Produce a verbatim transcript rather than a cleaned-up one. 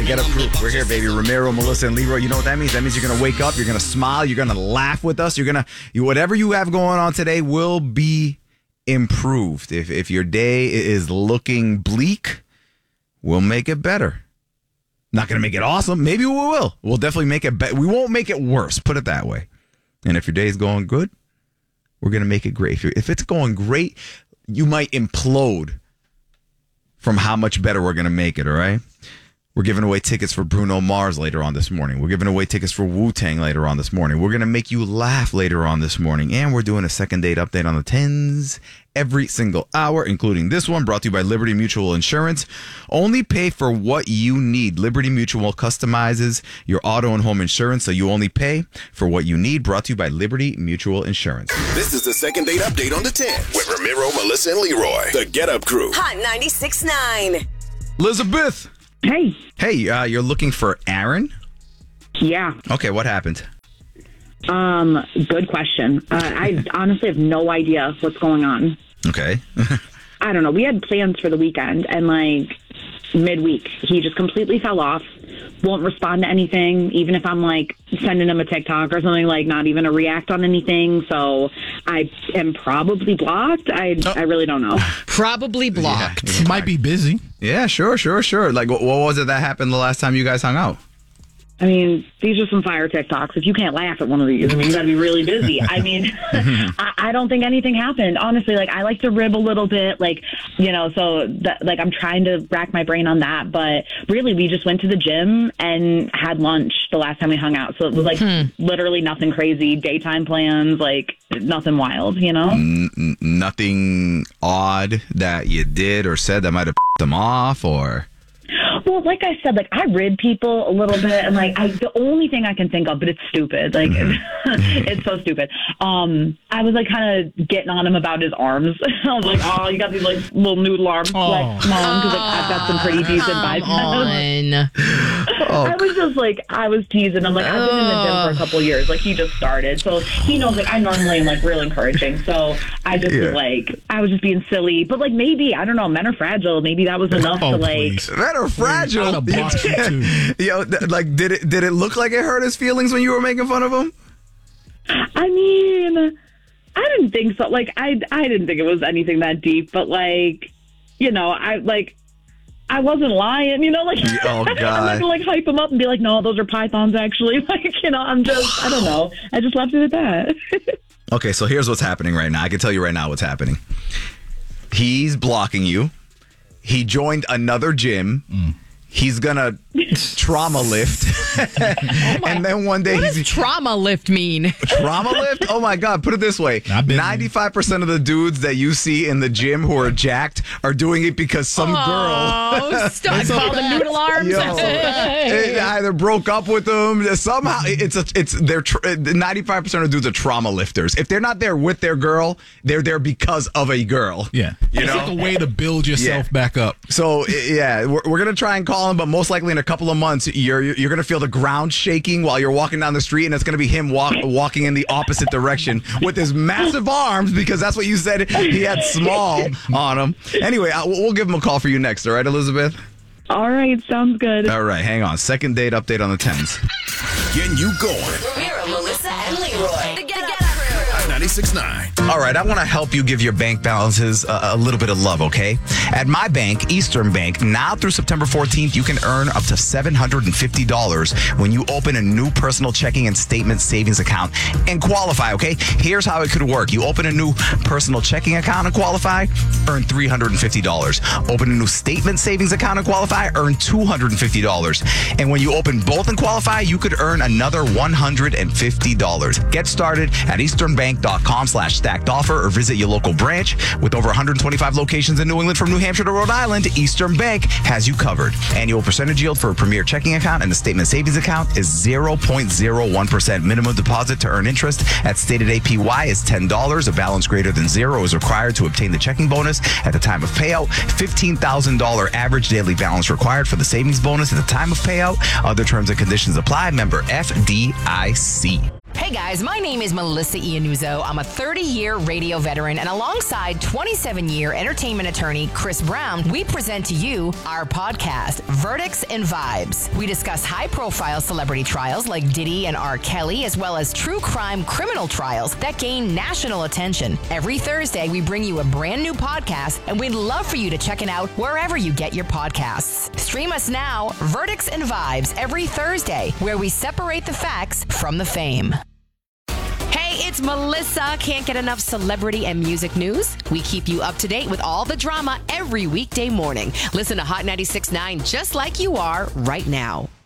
Get Up Crew. We're here, baby. Ramiro, Melissa, and Leroy. You know what that means? That means you're going to wake up, you're going to smile, you're going to laugh with us. You're going to, you, whatever you have going on today will be improved. If if your day is looking bleak, we'll make it better. Not going to make it awesome. Maybe we will. We'll definitely make it better. We won't make it worse. Put it that way. And if your day is going good, we're going to make it great. If, if it's going great, you might implode from how much better we're going to make it, all right? We're giving away tickets for Bruno Mars later on this morning. We're giving away tickets for Wu-Tang later on this morning. We're going to make you laugh later on this morning. And we're doing a second date update on the tens every single hour, including this one, brought to you by Liberty Mutual Insurance. Only pay for what you need. Liberty Mutual customizes your auto and home insurance, so you only pay for what you need. Brought to you by Liberty Mutual Insurance. This is the second date update on the tens with Ramiro, Melissa, and Leroy. The Get Up Crew. Hot ninety-six point nine. Elizabeth. Hey. Hey, uh, you're looking for Aaron? Yeah. Okay, what happened? Um, good question. Uh, I honestly have no idea what's going on. Okay. I don't know. We had plans for the weekend, and like midweek, he just completely fell off. Won't respond to anything, even if I'm like sending him a TikTok or something, like not even a react on anything. So I am probably blocked. I oh. I really don't know. Probably blocked. Yeah. Might be busy. Yeah, sure, sure, sure. Like, what was it that happened the last time you guys hung out? I mean, these are some fire TikToks. If you can't laugh at one of these, I mean, you got to be really busy. I mean, I, I don't think anything happened. Honestly, like, I like to rib a little bit, like, you know, so, that, like, I'm trying to rack my brain on that. But really, we just went to the gym and had lunch the last time we hung out. So it was, like, hmm. literally nothing crazy. Daytime plans, like, nothing wild, you know? N- nothing odd that you did or said that might have pissed them off, or... Well, like I said, like I rid people a little bit, and like I, the only thing I can think of, but it's stupid. Like it's so stupid. Um, I was like kind of getting on him about his arms. I was like, "Oh, you got these like little noodle arms, oh. like mom, because like I've got some pretty decent biceps." Oh. I was just like, I was teasing. I'm like, I've been in the gym for a couple of years. Like he just started, so he knows like I normally am like real encouraging. So I just yeah. like I was just being silly, but like maybe I don't know. Men are fragile. Maybe that was enough oh, to like. Please. Men are fragile. You Yo, like, did it did it look like it hurt his feelings when you were making fun of him? I mean, I didn't think so. Like, I I didn't think it was anything that deep, but like, you know, I like. I wasn't lying, you know, like, oh, God. I'm not gonna like hype him up and be like, no, those are pythons actually. Like, you know, I'm just, I don't know. I just left it at that. Okay, so here's what's happening right now. I can tell you right now what's happening. He's blocking you. He joined another gym. Mm. He's gonna trauma lift, oh and then one day what he's does trauma lift mean? Trauma lift? Oh my God! Put it this way: ninety-five percent of the dudes that you see in the gym who are jacked are doing it because some oh, girl stop call the noodle arms. Yo, it either broke up with them somehow. It's a, it's they're ninety-five percent of dudes are trauma lifters. If they're not there with their girl, they're there because of a girl. Yeah, you it's know, like a way to build yourself yeah. back up. So yeah, we're, we're gonna try and call him, but most likely in a couple of months, you're you're going to feel the ground shaking while you're walking down the street, and it's going to be him walk, walking in the opposite direction with his massive arms, because that's what you said he had small on him. Anyway, I, we'll give him a call for you next, all right, Elizabeth? All right, sounds good. All right, hang on. Second date update on the tens. Getting you going. Ramiro, Melissa, and Leroy. The Get Up Crew. ninety-six point nine. All right, I want to help you give your bank balances a, a little bit of love, okay? At my bank, Eastern Bank, now through September fourteenth, you can earn up to seven hundred fifty dollars when you open a new personal checking and statement savings account and qualify, okay? Here's how it could work. You open a new personal checking account and qualify, earn three hundred fifty dollars. Open a new statement savings account and qualify, earn two hundred fifty dollars. And when you open both and qualify, you could earn another one hundred fifty dollars. Get started at easternbank.com slash stacked offer or visit your local branch. With over one hundred twenty-five locations in New England from New Hampshire to Rhode Island, Eastern Bank has you covered. Annual percentage yield for a premier checking account and the statement savings account is zero point zero one percent. Minimum deposit to earn interest at stated A P Y is ten dollars. A balance greater than zero is required to obtain the checking bonus at the time of payout. fifteen thousand dollars average daily balance required for the savings bonus at the time of payout. Other terms and conditions apply. Member F D I C. Hey guys, my name is Melissa Iannuzzo. I'm a thirty-year radio veteran, and alongside twenty-seven-year entertainment attorney Chris Brown, we present to you our podcast, Verdicts and Vibes. We discuss high-profile celebrity trials like Diddy and R. Kelly, as well as true crime criminal trials that gain national attention. Every Thursday, we bring you a brand new podcast, and we'd love for you to check it out wherever you get your podcasts. Stream us now, Verdicts and Vibes, every Thursday, where we separate the facts from the fame. Hey, it's Melissa. Can't get enough celebrity and music news? We keep you up to date with all the drama every weekday morning. Listen to Hot ninety-six point nine just like you are right now.